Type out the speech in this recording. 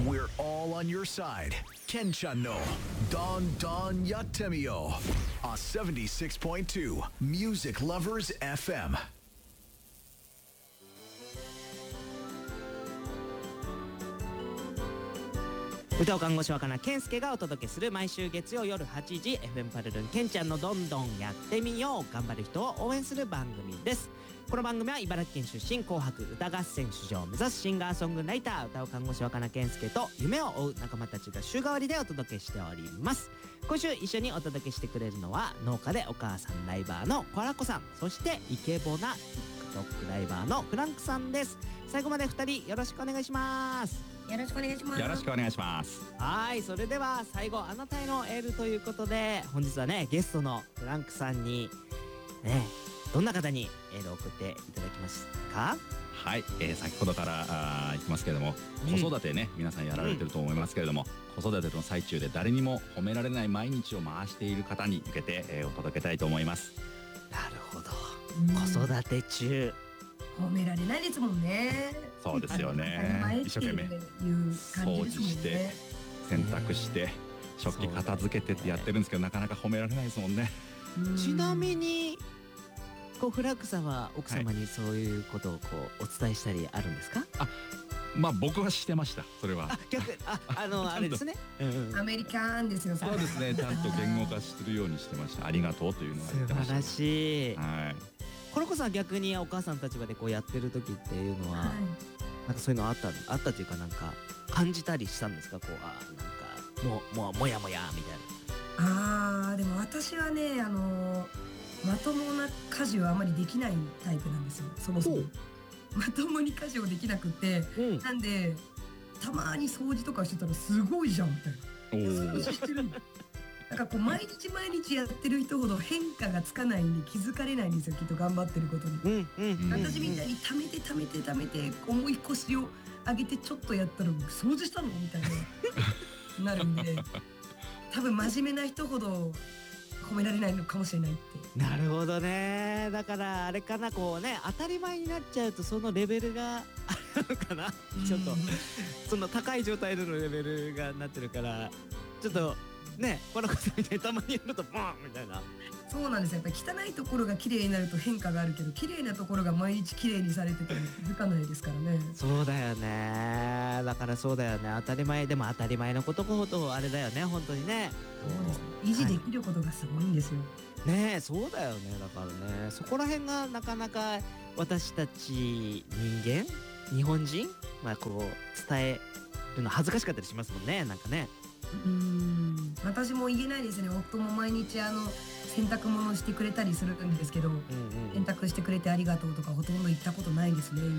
We're all on your side. Kenchan no Don Don Yattemiyo on 76.2 Music Lovers FM. 歌を看護師若菜健介がお届けする毎週月曜夜8時 FM パルルンケンちゃんのどんどんやってみよう。頑張る人を応援する番組です。この番組は茨城県出身紅白歌合戦出場を目指すシンガーソングライター歌を看護師若菜健介と夢を追う仲間たちが週替わりでお届けしております。今週一緒にお届けしてくれるのは農家でお母さんライバーのコラコさん、そしてイケボな TikTok ライバーのフランクさんです。最後まで2人よろしくお願いします。 よろしくお願いします。 よろしくお願いします。 はい、それでは最後あなたへのエールということで、本日はねゲストのフランクさんにねどんな方にエールを送っていただきますか？ はい、先ほどからいきますけれども、子育てね、皆さんやられてると思いますけれども、子育ての最中で誰にも褒められない毎日を回している方に向けて、お届けたいと思います。 なるほど、子育て中褒められないですもんね。 そうですよね。一生懸命掃除して洗濯して食器片付けてってやってるんですけど、なかなか褒められないですもんね。 ちなみにフランクさんは奥様にそういうことをお伝えしたりあるんですか？ まあ僕はしてました。それは逆あれですね、 アメリカンですよ。 そうですね、ちゃんと言語化するようにしてました。ありがとうというのが言ってました。 素晴らしい。 はい。 コロコさん逆にお母さん立場でやってる時っていうのは、なんかそういうのあったというか、なんか感じたりしたんですか？なんかもやもやみたいな。 でも私はねまともな家事はあまりできないタイプなんですよ。そもそもまともに家事をできなくて、なんでたまに掃除とかしてたらすごいじゃんみたいな。掃除してるんだ。なんか毎日毎日やってる人ほど変化がつかないんで気づかれないんですよ、きっと頑張ってることに。私みたいに貯めて重い腰を上げてちょっとやったら掃除したのみたいななるんで、多分真面目な人ほど褒められないのかもしれないって。 なるほどね。だからあれかな、当たり前になっちゃうとそのレベルがあるのかな。ちょっとその高い状態でのレベルがなってるから、ちょっとね、コラコさんみたいにたまにやるとボーンみたいな。 そうなんですよ。やっぱり汚いところが綺麗になると変化があるけど、綺麗なところが毎日綺麗にされてても気づかないですからね。 そうだよね。だからそうだよね。当たり前でも当たり前のことほどあれだよね、本当にね。 そうです。維持できることがすごいんですよ。 ねえ、そうだよね。だからね、そこら辺がなかなか私たち日本人伝えるの恥ずかしかったりしますもんね。なんかね。 私も言えないですね。夫も毎日洗濯物してくれたりするんですけど、洗濯してくれてありがとうとかほとんど言ったことないですね。